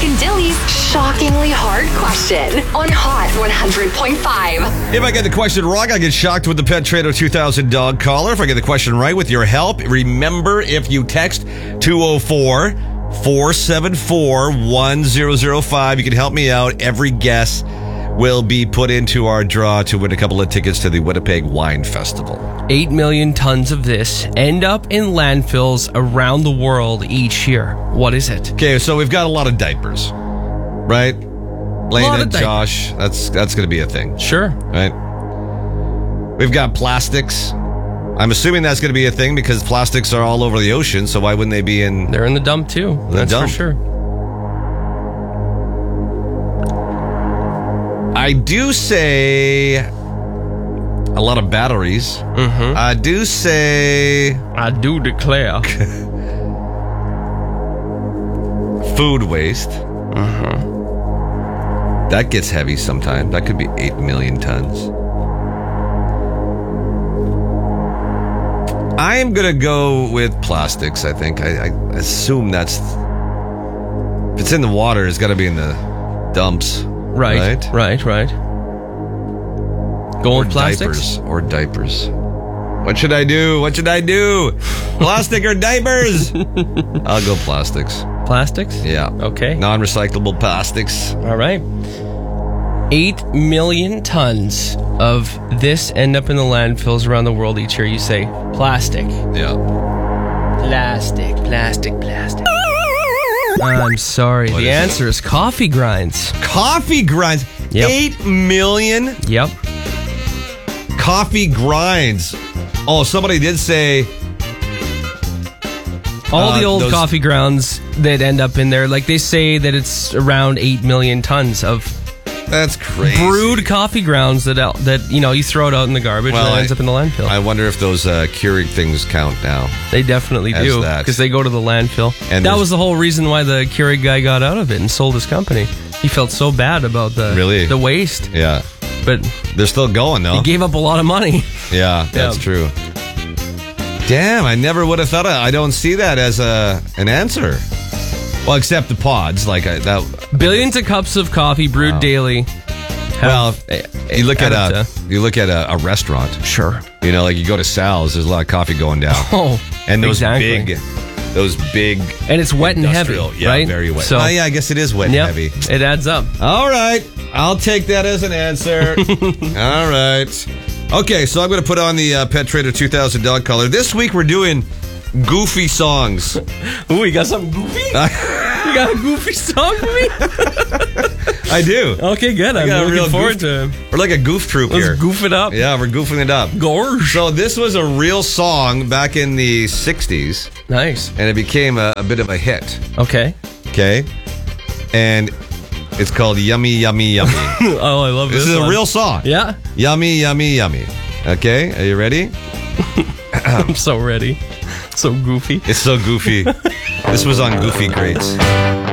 and Dilly's shockingly hard question on Hot 100.5. If I get the question wrong, I get shocked with the Pet Trader 2000 dog collar. If I get the question right, with your help, remember, if you text 204-474-1005, you can help me out. Every guess will be put into our draw to win a couple of tickets to the Winnipeg Wine Festival. 8 million tons of this end up in landfills around the world each year. What is it? Okay, so we've got a lot of diapers, right? Lane and Josh, that's going to be a thing. Sure. Right? We've got plastics. I'm assuming that's going to be a thing because plastics are all over the ocean, so why wouldn't they be in... They're in the dump too. That's dump. for sure. I do say... a lot of batteries. Mm-hmm. I do say... I do declare. food waste. Mm-hmm. That gets heavy sometimes. That could be 8 million tons. I am going to go with plastics, I think. I assume that's... if it's in the water, it's got to be in the dumps. Right. Going with plastics? Diapers. What should I do? Plastic or diapers? I'll go plastics. Plastics? Yeah. Okay. Non-recyclable plastics. All right. 8 million tons of this end up in the landfills around the world each year. You say plastic. Yeah. Plastic. I'm sorry. The answer is coffee grinds. Coffee grinds. Yep. 8 million Yep. coffee grinds. Oh, somebody did say... all the old those- coffee grounds that end up in there, like they say that it's around 8 million tons of That's crazy. brewed coffee grounds that you throw it out in the garbage and it ends up in the landfill. I wonder if those Keurig things count now. They definitely As do, that. because they go to the landfill. And that there's- was the whole reason why the Keurig guy got out of it and sold his company. He felt so bad about the waste, Yeah. but They're still going, though. he gave up a lot of money. Yeah, that's true. Damn, I never would have thought of I don't see that as an answer. Well, except the pods. That. Billions of cups of coffee brewed daily. Well, you look at added a restaurant. Sure. You know, like you go to Sal's, there's a lot of coffee going down. Oh, And those exactly. big... And it's wet and heavy, yeah, right? very wet. So, Yeah, I guess it is wet and yep, heavy. it adds up. All right, I'll take that as an answer. All right. Okay, so I'm going to put on the Pet Trader 2000 dog collar. This week we're doing goofy songs. Ooh, you got something goofy? You got a goofy song for me? I do. Okay, good. I'm looking forward to it. We're like a goof troop here. Let's goof it up. Yeah, we're goofing it up. Gorge. So this was a real song back in the 60s, Nice. and it became a bit of a hit. Okay. Okay? And it's called Yummy, Yummy, Yummy. Oh, I love This is a real song. Yeah. Yummy, Yummy, Yummy. Okay, are you ready? I'm so ready. So goofy. It's so goofy. This was on Goofy Crates.